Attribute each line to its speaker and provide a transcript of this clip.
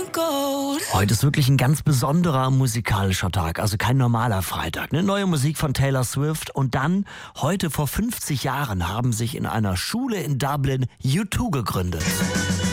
Speaker 1: Heute ist wirklich ein ganz besonderer musikalischer Tag, also kein normaler Freitag. Ne? Neue Musik von Taylor Swift und dann, heute vor 50 Jahren, haben sich in einer Schule in Dublin U2 gegründet.